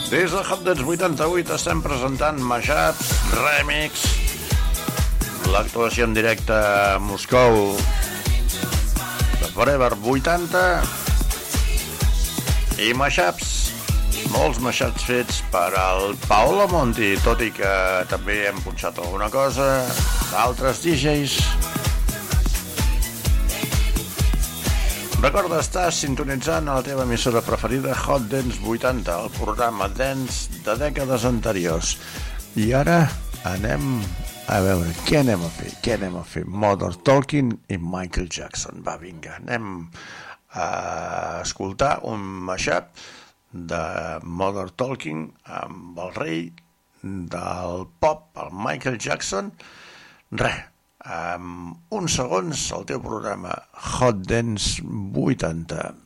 Des de Hot Dance 88 estem presentant Mashup Remix, l'actuació en directe a Moscou de Forever 80 i mashups, molts mashups fets per al Paolo Monti, tot i que també hem punxat alguna cosa d'altres DJs. Recorda estar sintonitzant a la teva emissora preferida Hot Dance 80, el programa dance de dècades anteriors. I ara anem a veure què anem a fer. Modern Talking i Michael Jackson. Va, vinga, anem a escoltar un mashup de Modern Talking amb el rei del pop, el Michael Jackson. Amb uns segons, el teu programa Hot Dance 80.